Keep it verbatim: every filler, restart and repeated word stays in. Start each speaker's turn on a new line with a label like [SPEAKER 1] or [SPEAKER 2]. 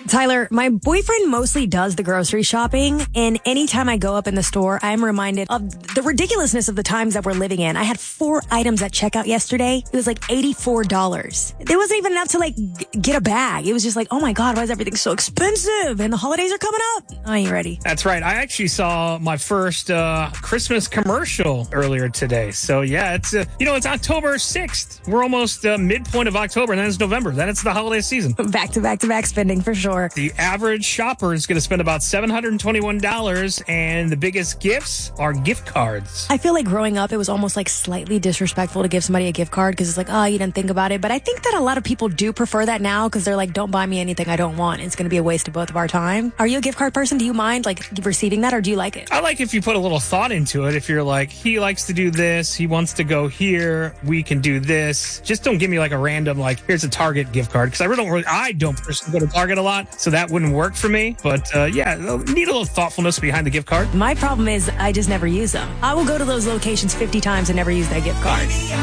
[SPEAKER 1] Tyler, my boyfriend mostly does the grocery shopping, and anytime I go up in the store, I'm reminded of the ridiculousness of the times that we're living in. I had four items at checkout yesterday. It was like eighty-four dollars. It wasn't even enough to like g- get a bag. It was just like, oh my God, why is everything so expensive? And the holidays are coming up. I ain't ready.
[SPEAKER 2] That's right. I actually saw my first uh, Christmas commercial earlier today. So yeah, it's uh, you know it's October sixth. We're almost uh, midpoint of October, and then it's November. Then it's the holiday season.
[SPEAKER 1] Back to back to back spending for sure.
[SPEAKER 2] The average shopper is going to spend about seven hundred twenty-one dollars, and the biggest gifts are gift cards.
[SPEAKER 1] I feel like growing up, it was almost like slightly disrespectful to give somebody a gift card because it's like, oh, you didn't think about it. But I think that a lot of people do prefer that now because they're like, don't buy me anything I don't want. It's going to be a waste of both of our time. Are you a gift card person? Do you mind like receiving that, or do you like it?
[SPEAKER 2] I like if you put a little thought into it. If you're like, he likes to do this, he wants to go here, we can do this. Just don't give me like a random, like, here's a Target gift card. Because I really don't, really, I don't personally go to Target a lot, so that wouldn't work for me. But uh, yeah, need a little thoughtfulness behind the gift card.
[SPEAKER 1] My problem is I just never use them. I will go to those locations fifty times and never use that gift card.